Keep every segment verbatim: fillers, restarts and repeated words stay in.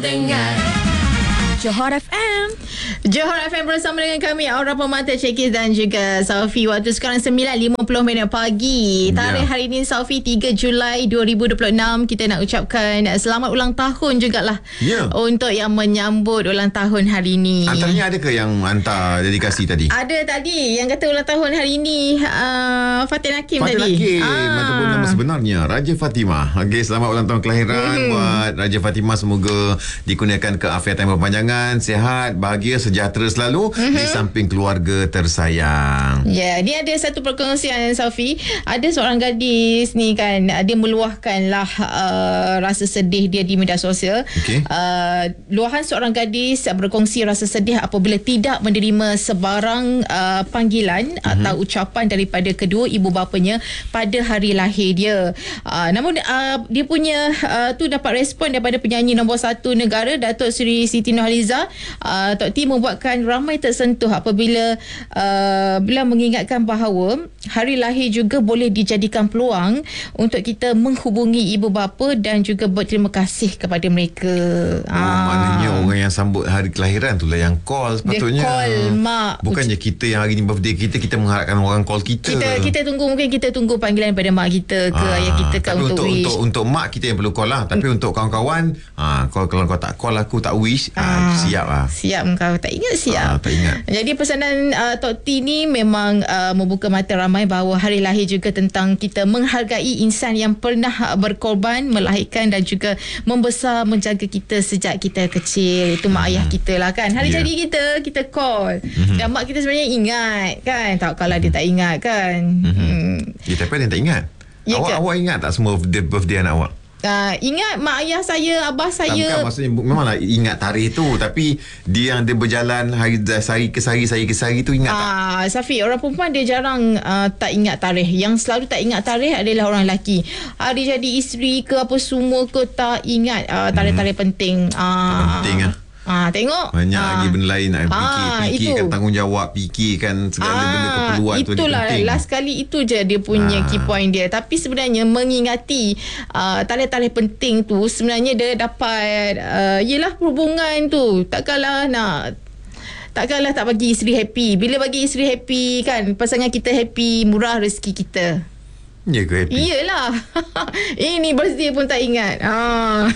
dengar Johor F M. Johor F M bersama dengan kami Aura Pemata, Cekis dan juga Saufi. Waktu sekarang sembilan lima puluh minit pagi. Tarikh yeah. hari ini Saufi tiga Julai dua ribu dua puluh enam. Kita nak ucapkan selamat ulang tahun jugalah yeah. untuk yang menyambut ulang tahun hari ini. Antaranya ada ke yang hantar dedikasi tadi? Ada tadi yang kata ulang tahun hari ini uh, Fatin Hakim Fatin tadi. Fatin Hakim ah. ataupun nama sebenarnya Raja Fatimah. Okey, selamat ulang tahun kelahiran hmm. buat Raja Fatimah. Semoga dikurniakan keafiatan berpanjangan, sihat, bahagia, sejahtera selalu mm-hmm. di samping keluarga tersayang. Ya, yeah, dia ada satu perkongsian, Safi. Ada seorang gadis ni kan, dia meluahkanlah uh, rasa sedih dia di media sosial. Okay. Uh, luahan seorang gadis berkongsi rasa sedih apabila tidak menerima sebarang uh, panggilan mm-hmm. atau ucapan daripada kedua ibu bapanya pada hari lahir dia. Uh, namun uh, dia punya uh, tu dapat respon daripada penyanyi nombor satu negara, Datuk Seri Siti Nurhaliza. Uh, Tok T membuatkan ramai tersentuh apabila uh, bila mengingatkan bahawa hari lahir juga boleh dijadikan peluang untuk kita menghubungi ibu bapa dan juga berterima kasih kepada mereka. Oh, ah. maknanya orang yang sambut hari kelahiran tu lah yang call sepatutnya. Dia call mak. Bukannya kita yang hari ni birthday kita, kita mengharapkan orang call kita. Kita kita tunggu, mungkin kita tunggu panggilan daripada mak kita ke ah. ayah kita ke untuk, untuk wish. Untuk, untuk mak kita yang perlu call lah. Tapi untuk kawan-kawan, ah, kalau, kalau kau tak call aku tak wish, ah. Ah, siap lah. Siap kau tak ingat siap. Ah, tak ingat. Jadi pesanan uh, Tok T ni memang uh, membuka mata ramai bahawa hari lahir juga tentang kita menghargai insan yang pernah berkorban, melahirkan dan juga membesar menjaga kita sejak kita kecil. Itu mak hmm. ayah kita lah kan. Hari yeah. jadi kita, kita call. Hmm. Dan mak kita sebenarnya ingat kan. Tak kalau dia tak ingat kan. Hmm. Hmm. Ya, tapi ada yang tak ingat. Ya, awak, awak ingat tak semua birthday, birthday anak awak? Uh, ingat mak ayah saya, abah saya. Bukan, maksudnya memanglah ingat tarikh tu, tapi dia yang dia berjalan hari sehari ke sehari, sehari ke sehari tu ingat uh, tak? Safi, orang perempuan dia jarang uh, tak ingat tarikh. Yang selalu tak ingat tarikh adalah orang lelaki. Hari jadi isteri ke apa semua ke tak ingat uh, tarikh-tarikh hmm. penting. Uh, penting lah. Ah, tengok banyak ah. lagi benda lain nak fikir, ah, fikirkan tanggungjawab, fikirkan segala ah, benda keperluan tu itulah last kali itu je dia punya ah. key point dia. Tapi sebenarnya mengingati uh, tarikh-tarikh penting tu sebenarnya dia dapat uh, yelah perhubungan tu. Takkanlah nak takkanlah tak bagi isteri happy. Bila bagi isteri happy kan, pasangan kita happy, murah rezeki kita. Ya ke happy? Iyalah. Ini birthday pun tak ingat. Ah,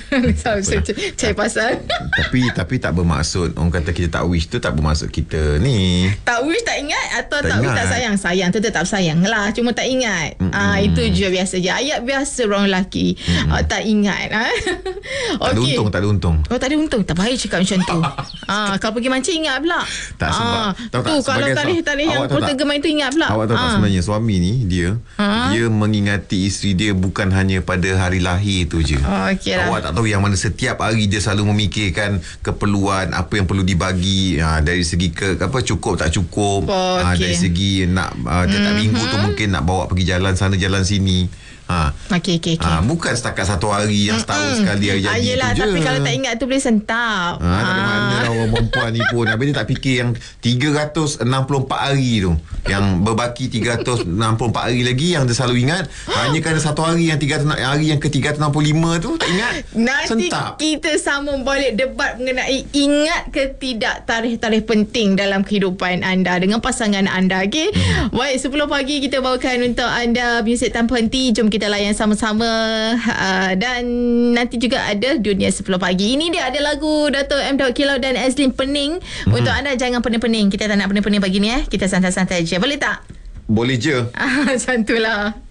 cari pasal. Tapi tapi tak bermaksud orang kata kita tak wish tu tak bermaksud kita ni. Tak wish tak ingat atau tak, tak wish ingat. tak sayang. Sayang tu tetap sayang lah. Cuma tak ingat. Mm-mm. Ah, itu je biasa je. Ayat biasa orang lelaki. Ah, tak ingat. Ah. Okay. Tak ada untung, tak ada untung. Oh, tak ada untung. Tak baik cakap macam tu. Ah, kalau pergi mancing ingat pula. Tak sebab. Ah, tahu tu kalau tarikh-tarikh yang Kota Gemai tu ingat pula. Awak tahu ah. tak sebenarnya suami ni dia ah. dia mengingati isteri dia bukan hanya pada hari lahir tu je. Oh, okay lah. Awak tak tahu yang mana setiap hari dia selalu memikirkan keperluan apa yang perlu dibagi ha, dari segi ke apa cukup tak cukup. Oh, okay. ha, dari segi nak uh, tiap-tiap mm-hmm. minggu tu mungkin nak bawa pergi jalan sana jalan sini. Ha. Okey okey okey. Ha, bukan setakat satu hari yang setahun mm-hmm. sekali hari jadi ah, yelah, tu je. Tapi kalau tak ingat tu boleh sentap. Ha, tak ada mana lah orang perempuan ni pun. Habis dia tak fikir yang tiga ratus enam puluh empat hari tu. Yang berbaki tiga ratus enam puluh empat hari lagi yang dia selalu ingat. Hanya kerana satu hari yang tiga ratus hari yang ke tiga ratus enam puluh lima tu tak ingat. Nanti sentap. Kita sambung balik debat mengenai ingat ke tidak tarikh-tarikh penting dalam kehidupan anda dengan pasangan anda. Okey. Hmm. Baik, sepuluh pagi kita bawakan untuk anda muzik tanpa henti. Jom kita layan sama-sama uh, dan nanti juga ada Dunia sepuluh pagi. Ini dia ada lagu Dato' M. Daud Kilau dan Azlin Pening. Hmm. Untuk anda jangan pening-pening. Kita tak nak pening-pening pagi ni eh. Kita santai-santai je. Boleh tak? Boleh je. Macam tu lah.